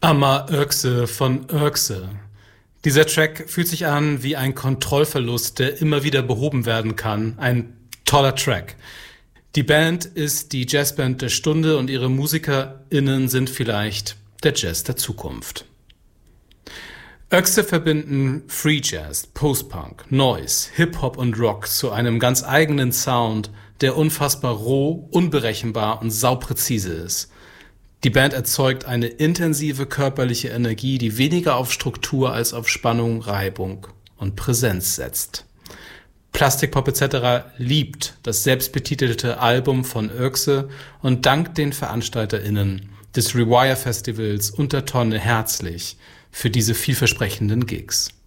Amar Ökse von Ökse. Dieser Track fühlt sich an wie ein Kontrollverlust, der immer wieder behoben werden kann. Ein toller Track. Die Band ist die Jazzband der Stunde und ihre MusikerInnen sind vielleicht der Jazz der Zukunft. Ökse verbinden Free Jazz, Post-Punk, Noise, Hip-Hop und Rock zu einem ganz eigenen Sound, der unfassbar roh, unberechenbar und saupräzise ist. Die Band erzeugt eine intensive körperliche Energie, die weniger auf Struktur als auf Spannung, Reibung und Präsenz setzt. Plastic Pop etc. liebt das selbstbetitelte Album von Ökse und dankt den VeranstalterInnen des Rewire Festivals und der Tonne herzlich für diese vielversprechenden Gigs.